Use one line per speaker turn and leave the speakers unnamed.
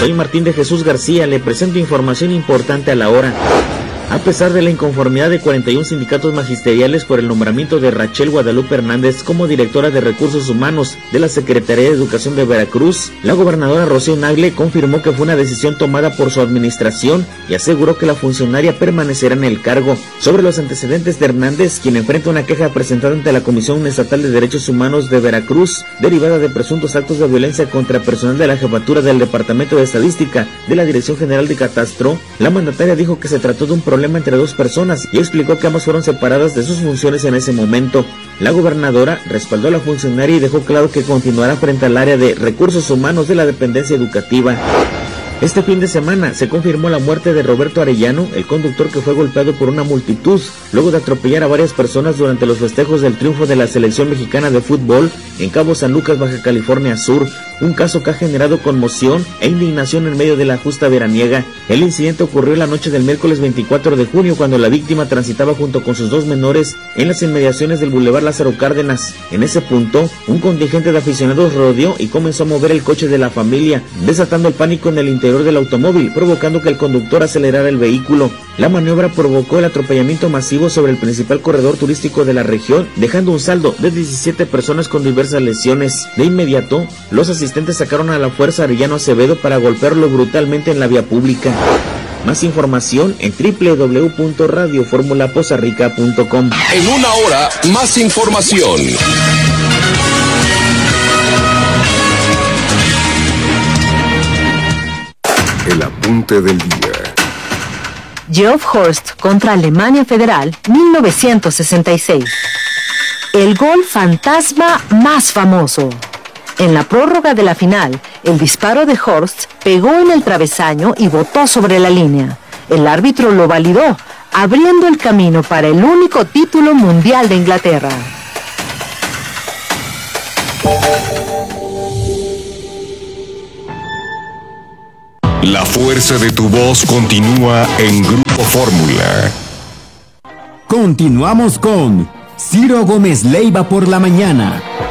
Soy Martín de Jesús García, le presento información importante a la hora. A pesar de la inconformidad de 41 sindicatos magisteriales por el nombramiento de Rachel Guadalupe Hernández como directora de Recursos Humanos de la Secretaría de Educación de Veracruz, la gobernadora Rocío Nagle confirmó que fue una decisión tomada por su administración y aseguró que la funcionaria permanecerá en el cargo. Sobre los antecedentes de Hernández, quien enfrenta una queja presentada ante la Comisión Estatal de Derechos Humanos de Veracruz, derivada de presuntos actos de violencia contra personal de la jefatura del Departamento de Estadística de la Dirección General de Catastro, la mandataria dijo que se trató de un problema entre dos personas y explicó que ambas fueron separadas de sus funciones en ese momento. La gobernadora respaldó a la funcionaria y dejó claro que continuará frente al área de recursos humanos de la dependencia educativa. Este fin de semana se confirmó la muerte de Roberto Arellano, el conductor que fue golpeado por una multitud luego de atropellar a varias personas durante los festejos del triunfo de la selección mexicana de fútbol en Cabo San Lucas, Baja California Sur, un caso que ha generado conmoción e indignación en medio de la justa veraniega. El incidente ocurrió la noche del miércoles 24 de junio cuando la víctima transitaba junto con sus dos menores en las inmediaciones del Boulevard Lázaro Cárdenas. En ese punto, un contingente de aficionados rodeó y comenzó a mover el coche de la familia, desatando el pánico en el interior del automóvil, provocando que el conductor acelerara el vehículo. La maniobra provocó el atropellamiento masivo sobre el principal corredor turístico de la región, dejando un saldo de 17 personas con diversas lesiones. De inmediato, los asistentes sacaron a la fuerza a Arellano Acevedo para golpearlo brutalmente en la vía pública. Más información en www.radioformulapozarrica.com.
En una hora, más información. El apunte del día.
Geoff Horst contra Alemania Federal, 1966. El gol fantasma más famoso. En la prórroga de la final, el disparo de Horst pegó en el travesaño y botó sobre la línea. El árbitro lo validó, abriendo el camino para el único título mundial de Inglaterra.
La fuerza de tu voz continúa en Grupo Fórmula.
Continuamos con Ciro Gómez Leiva por la mañana.